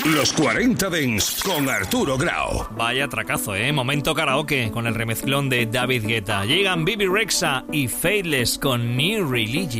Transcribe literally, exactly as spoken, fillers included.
Los cuarenta Dents con Arturo Grau. Vaya tracazo, ¿eh? Momento karaoke con el remezclón de David Guetta. Llegan Bibi Rexha y Faithless con New Religion.